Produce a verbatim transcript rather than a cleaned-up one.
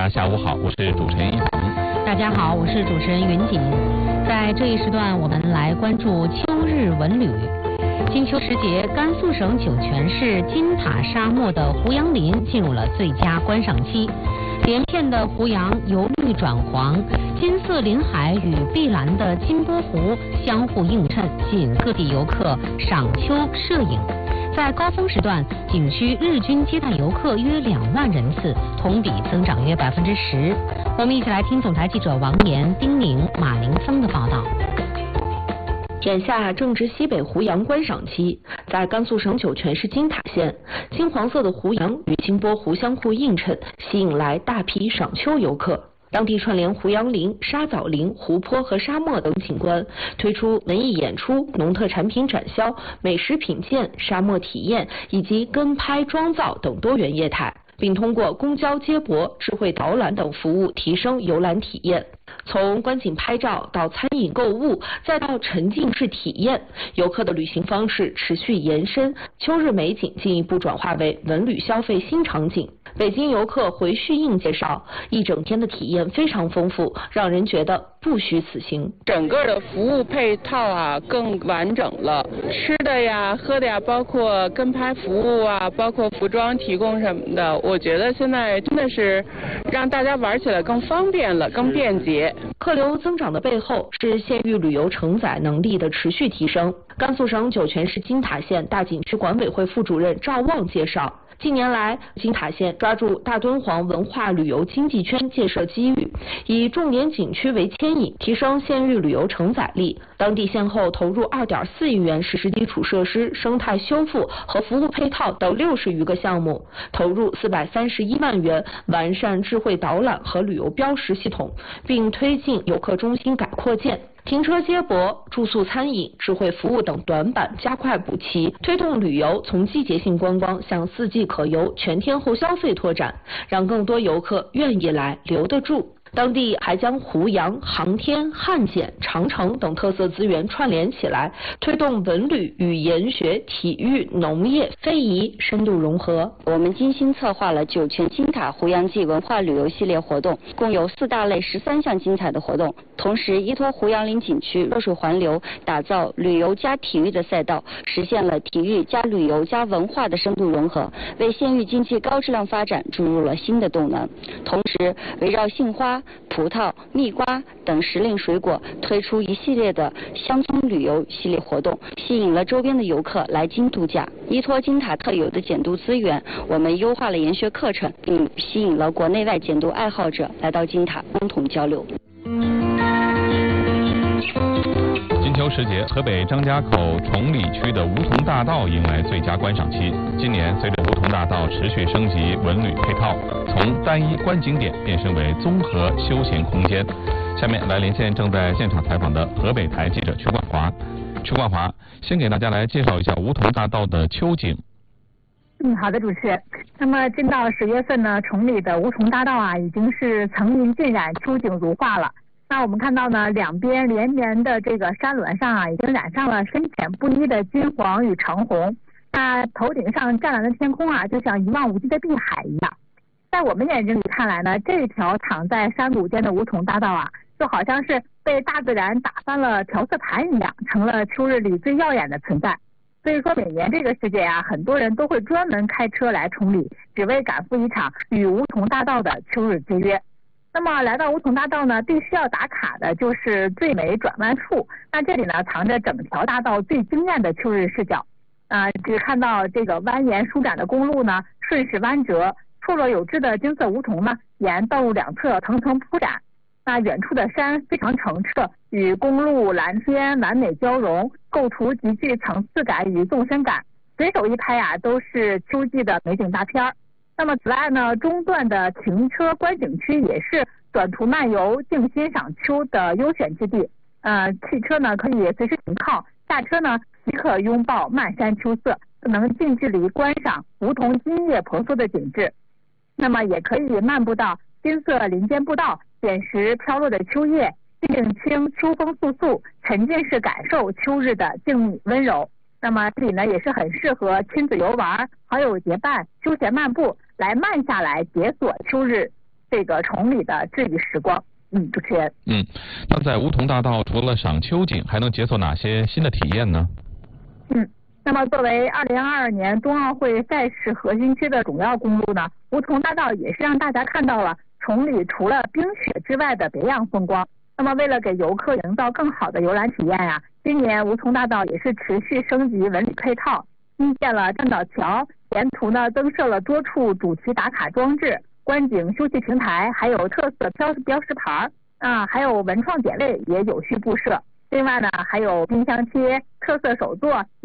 家下午好，我是主持人一鹏。 大家好，我是主持人云锦。在这一时段，我们来关注秋日文旅。金秋时节，甘肃省酒泉市金塔沙漠的胡杨林进入了最佳观赏期。连片的胡杨由绿转黄，金色林海与碧蓝的金波湖相互映衬，吸引各地游客赏秋摄影。在高峰时段，景区日均接待游客约两万人次，同比增长约百分之十。我们一起来听总台记者王岩、丁宁、马林峰的报道。 眼下正值西北胡杨观赏期，在甘肃省酒泉市金塔县，金黄色的胡杨与金波湖相互映衬，吸引来大批赏秋游客。当地串联胡杨林、沙枣林、湖泊和沙漠等景观，推出文艺演出、农特产品展销、美食品鉴、沙漠体验以及跟拍妆造等多元业态，并通过公交接驳、智慧导览等服务提升游览体验。从观景拍照到餐饮购物，再到沉浸式体验，游客的旅行方式持续延伸，秋日美景进一步转化为文旅消费新场景。北京游客回旭映介绍，一整天的体验非常丰富，让人觉得不虚此行。 整个的服务配套啊更完整了，吃的呀、喝的呀，包括跟拍服务啊，包括服装提供什么的，我觉得现在真的是让大家玩起来更方便了，更便捷。 客流增长的背后是县域旅游承载能力的持续提升。甘肃省酒泉市金塔县大景区管委会副主任赵旺介绍，近年来，金塔县抓住大敦煌文化旅游经济圈建设机遇，以重点景区为牵引，提升县域旅游承载力。当地先后投入二点四亿元实施基础设施、生态修复和服务配套等六十余个项目，投入四百三十一万元完善智慧导览和旅游标识系统，并推进游客中心改扩建。停车接驳、住宿餐饮、智慧服务等短板加快补齐，推动旅游从季节性观光向四季可游、全天候消费拓展，让更多游客愿意来、留得住。当地还将胡杨、航天、汉简、长城等特色资源串联起来，推动文旅、语言学、体育、农业、非遗深度融合。 我们精心策划了酒泉金塔胡杨季文化旅游系列活动，共有四大类十三项精彩的活动。同时，依托胡杨林景区弱水环流，打造旅游加体育的赛道，实现了体育加旅游加文化的深度融合，为县域经济高质量发展注入了新的动能。同时，围绕杏花、葡萄、蜜瓜等时令水果，推出一系列的乡村旅游系列活动，吸引了周边的游客来京度假。依托金塔特有的简读资源，我们优化了研学课程，并吸引了国内外简读爱好者来到金塔共同交流。 金秋时节，河北张家口崇礼区的梧桐大道迎来最佳观赏期。今年，随着梧桐大道持续升级文旅配套，从单一观景点变身为综合休闲空间。下面来连线正在现场采访的河北台记者曲冠华。曲冠华，先给大家来介绍一下梧桐大道的秋景。 嗯，好的，主持人。那么，进到十月份呢，崇礼的梧桐大道啊，已经是层林尽染、秋景如画了。那我们看到呢，两边连绵的这个山峦上啊，已经染上了深浅不一的金黄与橙红。那头顶上湛蓝的天空啊，就像一望无际的碧海一样。在我们眼睛里看来呢，这条躺在山谷间的梧桐大道啊，就好像是被大自然打翻了调色盘一样，成了秋日里最耀眼的存在。所以说，每年这个时节啊，很多人都会专门开车来崇礼，只为赶赴一场与梧桐大道的秋日之约。那么来到梧桐大道呢，必须要打卡的就是最美转弯处。那这里呢，藏着整条大道最惊艳的秋日视角。啊、呃，只看到这个蜿蜒舒展的公路呢，顺势弯折，错落有致的金色梧桐呢，沿道路两侧层层铺展。那远处的山非常澄澈，与公路蓝天完美交融，构图极具层次感与纵深感，随手一拍啊，都是秋季的美景大片儿。那么此外呢，中段的停车观景区也是短途漫游、静欣赏秋的优选之地。呃，汽车呢可以随时停靠，下车呢即可拥抱漫山秋色，能近距离观赏梧桐金叶婆娑的景致。那么也可以漫步到金色林间步道，捡拾飘落的秋叶，静听秋风簌簌，沉浸式感受秋日的静谧温柔。那么这里呢也是很适合亲子游玩、好友结伴、休闲漫步，来慢下来解锁秋日这个崇礼的治愈时光。嗯，主持人。 嗯，那在梧桐大道除了赏秋景，还能解锁哪些新的体验呢？ 嗯，那么作为二零二二年冬奥会赛事核心区的主要公路呢，梧桐大道也是让大家看到了崇礼除了冰雪之外的别样风光。那么为了给游客营造更好的游览体验呀、啊，今年梧桐大道也是持续升级文旅配套，新建了站岛桥，沿途呢增设了多处主题打卡装置、观景休息平台，还有特色标标识牌啊，还有文创点位也有序布设。另外呢，还有冰箱贴、特色手作。